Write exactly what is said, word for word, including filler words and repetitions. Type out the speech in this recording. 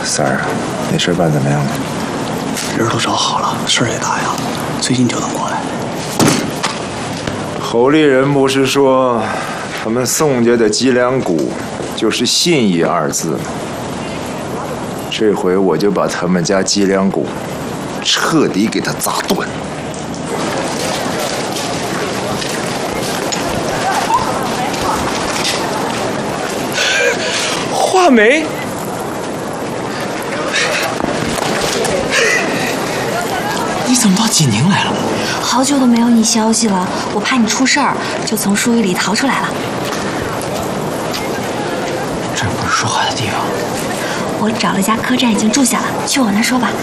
三儿，那事办怎么样了？ 人都找好了，事儿也答应了，最近就能过来。 侯立人不是说，他们宋家的脊梁骨就是信义二字吗？这回我就把他们家脊梁骨彻底给他砸断。 画眉。 你怎么到济宁来了？ 好久都没有你消息了，我怕你出事儿，就从书狱里逃出来了。 这不是说话的地方。 我找了家客栈，已经住下了，去我那儿说吧。